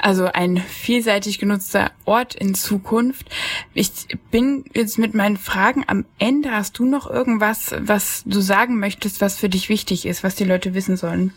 also ein vielseitig genutzter Ort in Zukunft. Ich bin jetzt mit meinen Fragen am Ende. Hast du noch irgendwas, was du sagen möchtest, was für dich wichtig ist, was die Leute wissen sollen?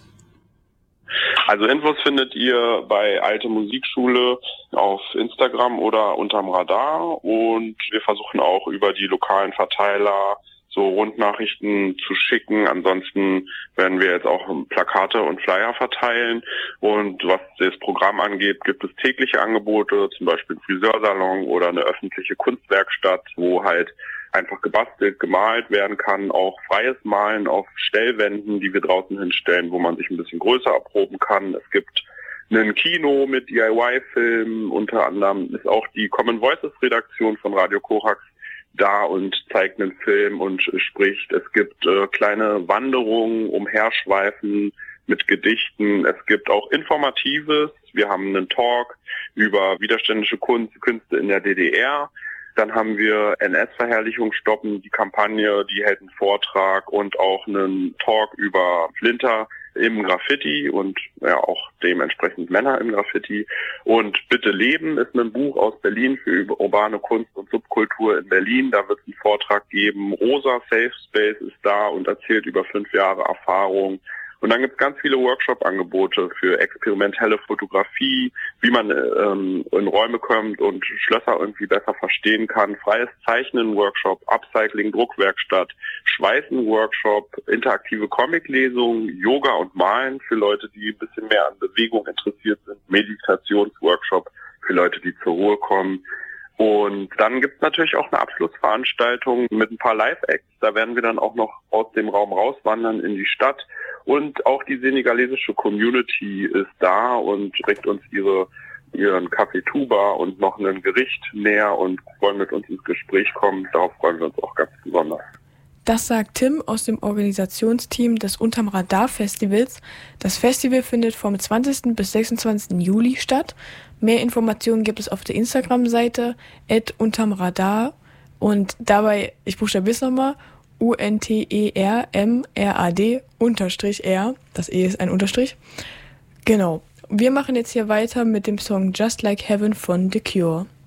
Also Infos findet ihr bei Alte Musikschule auf Instagram oder unterm Radar, und wir versuchen auch über die lokalen Verteiler so Rundnachrichten zu schicken. Ansonsten werden wir jetzt auch Plakate und Flyer verteilen, und was das Programm angeht, gibt es tägliche Angebote, zum Beispiel einen Friseursalon oder eine öffentliche Kunstwerkstatt, wo halt einfach gebastelt, gemalt werden kann, auch freies Malen auf Stellwänden, die wir draußen hinstellen, wo man sich ein bisschen größer erproben kann. Es gibt ein Kino mit DIY-Filmen, unter anderem ist auch die Common Voices-Redaktion von Radio Korax da und zeigt einen Film und spricht. Es gibt kleine Wanderungen, Umherschweifen mit Gedichten. Es gibt auch Informatives. Wir haben einen Talk über widerständische Künste in der DDR. Dann haben wir NS-Verherrlichung stoppen, die Kampagne, die hält einen Vortrag und auch einen Talk über Flinter im Graffiti und ja auch dementsprechend Männer im Graffiti. Und Bitte Leben ist ein Buch aus Berlin für urbane Kunst und Subkultur in Berlin. Da wird es einen Vortrag geben. Rosa Safe Space ist da und erzählt über 5 Jahre Erfahrung. Und dann gibt es ganz viele Workshop-Angebote für experimentelle Fotografie, wie man in Räume kommt und Schlösser irgendwie besser verstehen kann. Freies Zeichnen-Workshop, Upcycling, Druckwerkstatt, Schweißen-Workshop, interaktive Comic-Lesungen, Yoga und Malen für Leute, die ein bisschen mehr an Bewegung interessiert sind, Meditations-Workshop für Leute, die zur Ruhe kommen. Und dann gibt's natürlich auch eine Abschlussveranstaltung mit ein paar Live-Acts. Da werden wir dann auch noch aus dem Raum rauswandern in die Stadt. Und auch die senegalesische Community ist da und bringt uns ihren Kaffee Tuba und noch ein Gericht näher und wollen mit uns ins Gespräch kommen. Darauf freuen wir uns auch ganz besonders. Das sagt Tim aus dem Organisationsteam des Unterm Radar Festivals. Das Festival findet vom 20. bis 26. Juli statt. Mehr Informationen gibt es auf der Instagram-Seite @untermradar und dabei, ich buchstabiere es nochmal, UNTERMRAD_R. Das E ist ein Unterstrich. Genau. Wir machen jetzt hier weiter mit dem Song Just Like Heaven von The Cure.